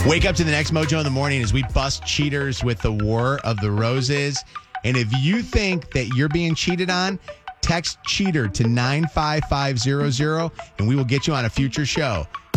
Wake up to the next Mojo in the morning as we bust cheaters with the War of the Roses. And if you think that you're being cheated on, text cheater to 95500 and we will get you on a future show.